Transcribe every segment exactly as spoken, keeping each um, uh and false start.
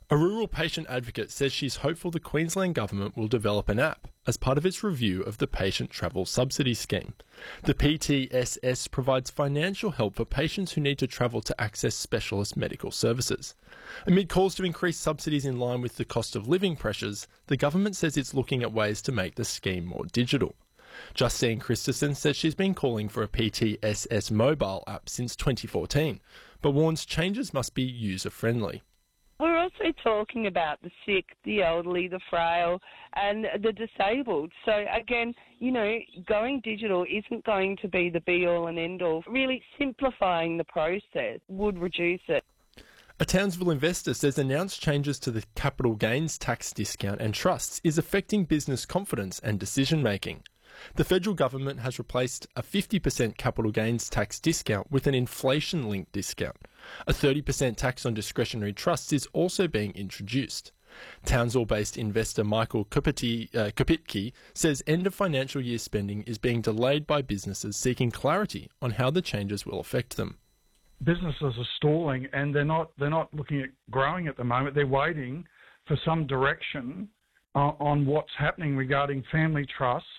A rural patient advocate says she's hopeful the Queensland Government will develop an app as part of its review of the Patient Travel Subsidy Scheme. The P T S S provides financial help for patients who need to travel to access specialist medical services. Amid calls to increase subsidies in line with the cost of living pressures, the government says it's looking at ways to make the scheme more digital. Justine Christensen says she's been calling for a P T S S mobile app since twenty fourteen, but warns changes must be user-friendly. We're also talking about the sick, the elderly, the frail and the disabled. So again, you know, going digital isn't going to be the be-all and end-all. Really simplifying the process would reduce it. A Townsville investor says announced changes to the capital gains tax discount and trusts is affecting business confidence and decision-making. The federal government has replaced a fifty percent capital gains tax discount with an inflation-linked discount. A thirty percent tax on discretionary trusts is also being introduced. Townsville-based investor Michael Kopitke, uh, Kopitke says end of financial year spending is being delayed by businesses seeking clarity on how the changes will affect them. Businesses are stalling and they're not they're not looking at growing at the moment. They're waiting for some direction uh, on what's happening regarding family trusts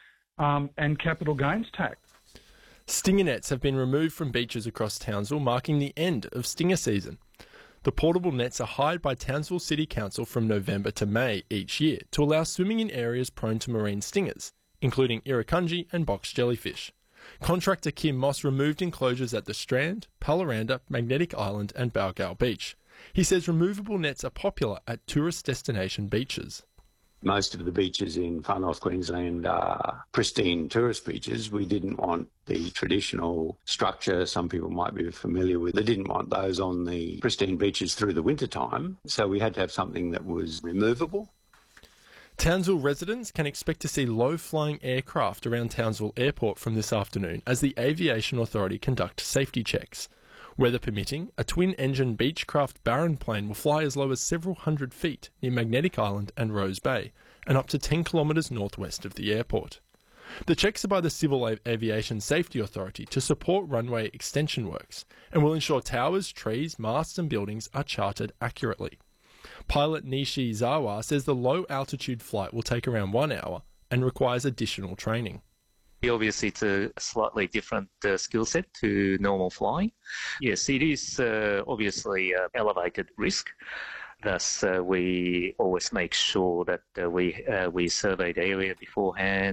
um, and capital gains tax. Stinger nets have been removed from beaches across Townsville, marking the end of stinger season. The portable nets are hired by Townsville City Council from November to May each year to allow swimming in areas prone to marine stingers, including irukandji and box jellyfish. Contractor Kim Moss removed enclosures at the Strand, Palaranda, Magnetic Island and Balgale Beach. He says removable nets are popular at tourist destination beaches. Most of the beaches in far north Queensland are pristine tourist beaches. We didn't want the traditional structure some people might be familiar with. They didn't want those on the pristine beaches through the winter time, so we had to have something that was removable. Townsville residents can expect to see low-flying aircraft around Townsville Airport from this afternoon as the Aviation Authority conduct safety checks. Weather permitting, a twin-engine Beechcraft Baron plane will fly as low as several hundred feet near Magnetic Island and Rose Bay, and up to ten kilometres northwest of the airport. The checks are by the Civil Aviation Safety Authority to support runway extension works, and will ensure towers, trees, masts and buildings are charted accurately. Pilot Nishi Zawa says the low-altitude flight will take around one hour and requires additional training. Obviously, it's a slightly different uh, skill set to normal flying. Yes, it is uh, obviously uh, elevated risk. Thus, uh, we always make sure that uh, we uh, we survey the area beforehand.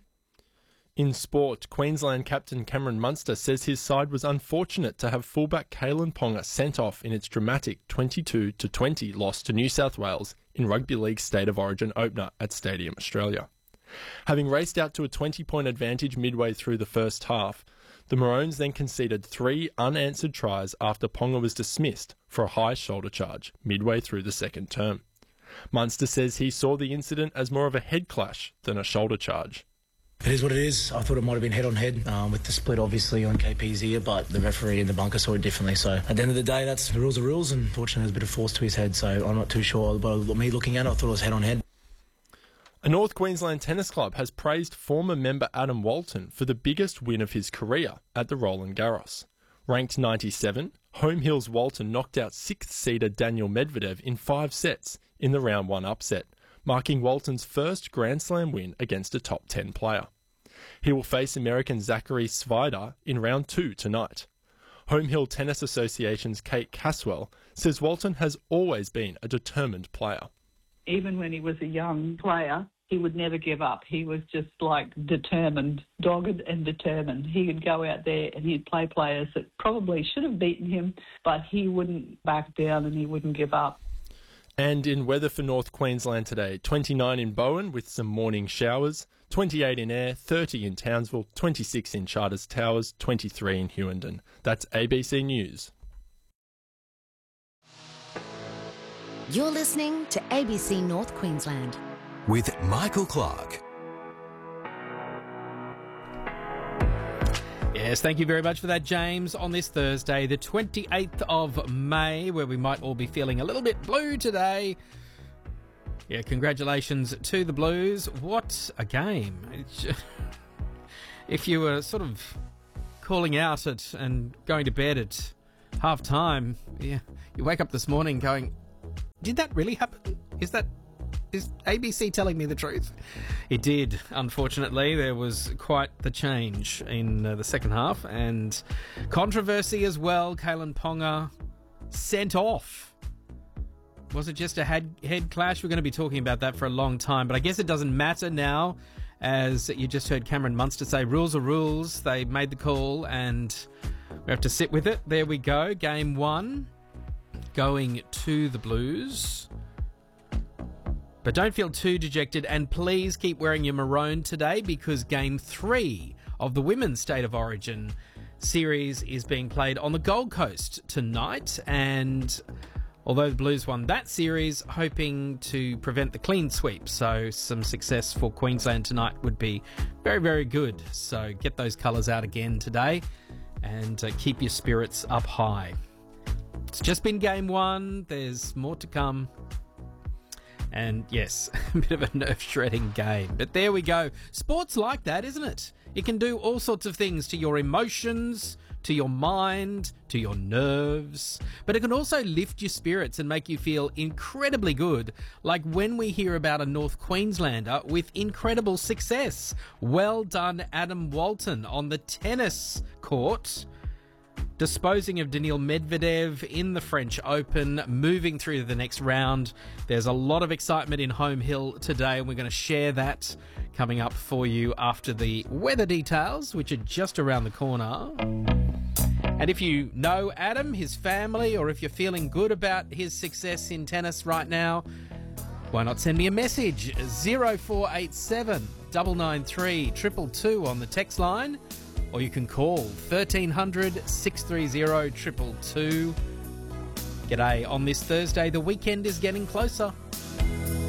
In sport, Queensland captain Cameron Munster says his side was unfortunate to have fullback Kalen Ponga sent off in its dramatic twenty-two to twenty loss to New South Wales in Rugby League's State of Origin opener at Stadium Australia. Having raced out to a twenty-point advantage midway through the first half, the Maroons then conceded three unanswered tries after Ponga was dismissed for a high shoulder charge midway through the second term. Munster says he saw the incident as more of a head clash than a shoulder charge. It is what it is. I thought it might have been head-on-head um, with the split, obviously, on K P's ear, but the referee in the bunker saw it differently. So at the end of the day, that's the rules are rules, and fortunately there's a bit of force to his head, so I'm not too sure. But me looking at it, I thought it was head-on-head. A North Queensland tennis club has praised former member Adam Walton for the biggest win of his career at the Roland Garros. Ranked ninety-seven, Home Hill's Walton knocked out sixth-seeder Daniel Medvedev in five sets in the round one upset, marking Walton's first Grand Slam win against a top ten player. He will face American Zachary Svida in round two tonight. Home Hill Tennis Association's Kate Caswell says Walton has always been a determined player. Even when he was a young player, he would never give up. He was just like determined, dogged and determined. He would go out there and he'd play players that probably should have beaten him, but he wouldn't back down and he wouldn't give up. And in weather for North Queensland today, twenty-nine in Bowen with some morning showers, twenty-eight in Ayr, thirty in Townsville, twenty-six in Charters Towers, twenty-three in Hughenden. That's A B C News. You're listening to A B C North Queensland with Michael Clark. Yes, thank you very much for that, James, on this Thursday, the twenty-eighth of May, where we might all be feeling a little bit blue today. Yeah, congratulations to the Blues. What a game. It's, if you were sort of calling out at and going to bed at half-time, yeah, you wake up this morning going, did that really happen? Is that... Is A B C telling me the truth? It did, unfortunately. There was quite the change in uh, the second half, and controversy as well. Kalen Ponga sent off. Was it just a head, head clash? We're going to be talking about that for a long time, but I guess it doesn't matter now, as you just heard Cameron Munster say, rules are rules. They made the call, and we have to sit with it. There we go. Game one going to the Blues. But don't feel too dejected, and please keep wearing your maroon today, because Game three of the Women's State of Origin series is being played on the Gold Coast tonight. And although the Blues won that series, hoping to prevent the clean sweep, so some success for Queensland tonight would be very, very good. So get those colours out again today, and uh, keep your spirits up high. It's just been Game one. There's more to come. And yes, a bit of a nerve-shredding game. But there we go. Sport's like that, isn't it? It can do all sorts of things to your emotions, to your mind, to your nerves. But it can also lift your spirits and make you feel incredibly good, like when we hear about a North Queenslander with incredible success. Well done, Adam Walton, on the tennis court, disposing of Daniil Medvedev in the French Open, moving through to the next round. There's a lot of excitement in Home Hill today, and we're going to share that coming up for you after the weather details, which are just around the corner. And if you know Adam, his family, or if you're feeling good about his success in tennis right now, why not send me a message? zero four eight seven, nine nine three, two two two on the text line. Or you can call thirteen hundred, six three zero, two two two. G'day on this Thursday. The weekend is getting closer.